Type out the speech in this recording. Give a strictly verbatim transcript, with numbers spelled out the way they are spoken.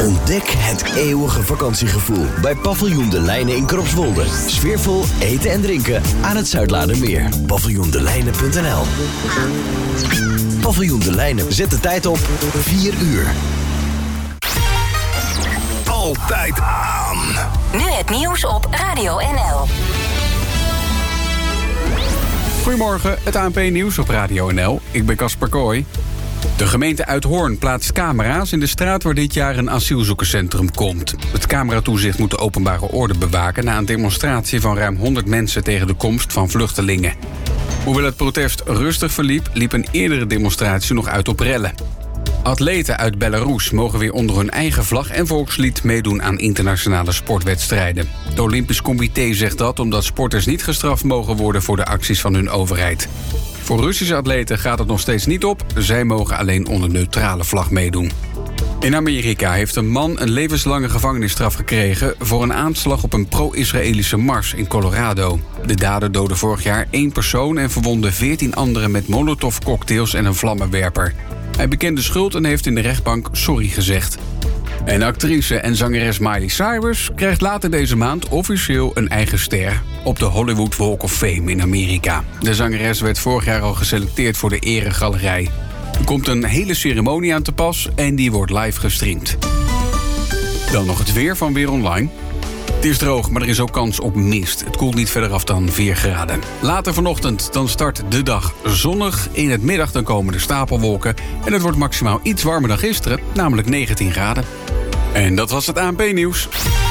Ontdek het eeuwige vakantiegevoel bij Paviljoen De Lijnen in Kropswolde. Sfeervol eten en drinken aan het Zuidlaardermeer. paviljoen de lijnen punt n l. Paviljoen De Lijnen. Zet de tijd op vier uur. Altijd aan. Nu het nieuws op Radio N L. Goedemorgen, het A N P-nieuws op Radio N L. Ik ben Casper Kooi. De gemeente Uithoorn plaatst camera's in de straat waar dit jaar een asielzoekerscentrum komt. Het cameratoezicht moet de openbare orde bewaken na een demonstratie van ruim honderd mensen tegen de komst van vluchtelingen. Hoewel het protest rustig verliep, liep een eerdere demonstratie nog uit op rellen. Atleten uit Belarus mogen weer onder hun eigen vlag en volkslied meedoen aan internationale sportwedstrijden. Het Olympisch Comité zegt dat omdat sporters niet gestraft mogen worden voor de acties van hun overheid. Voor Russische atleten gaat het nog steeds niet op. Zij mogen alleen onder neutrale vlag meedoen. In Amerika heeft een man een levenslange gevangenisstraf gekregen voor een aanslag op een pro-Israëlische mars in Colorado. De dader doodde vorig jaar één persoon en verwondde veertien anderen met molotovcocktails en een vlammenwerper. Hij bekende schuld en heeft in de rechtbank sorry gezegd. En actrice en zangeres Miley Cyrus krijgt later deze maand officieel een eigen ster op de Hollywood Walk of Fame in Amerika. De zangeres werd vorig jaar al geselecteerd voor de eregalerij. Er komt een hele ceremonie aan te pas en die wordt live gestreamd. Dan nog het weer van Weer Online. Het is droog, maar er is ook kans op mist. Het koelt niet verder af dan vier graden. Later vanochtend dan start de dag zonnig. In het middag dan komen er stapelwolken. En het wordt maximaal iets warmer dan gisteren, namelijk negentien graden. En dat was het A N P-nieuws.